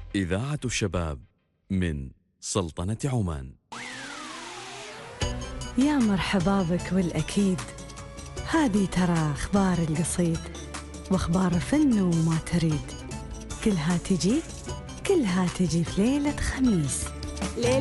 إذاعة الشباب من سلطنة عمان. يا مرحبا بك والأكيد، هذه ترى أخبار القصيد وأخبار الفن وما تريد، كلها تجي في ليلة خميس.